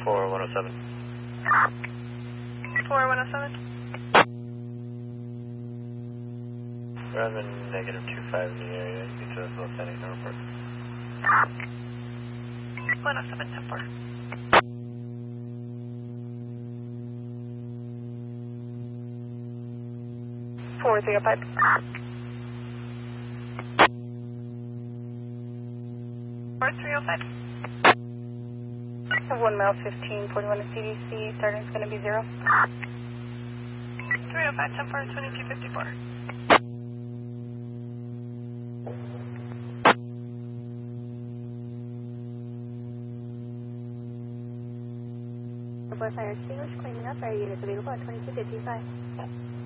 4107. 4107. Runway negative 25 in the area. You to us Los Angeles Airport. 107, 10-4. Four 305. 4305. 1 mile 15, 41 CDC, starting's going to be 0. 305, 10-4, 2254. Fire extinguished, cleaning up, our units available at 2255.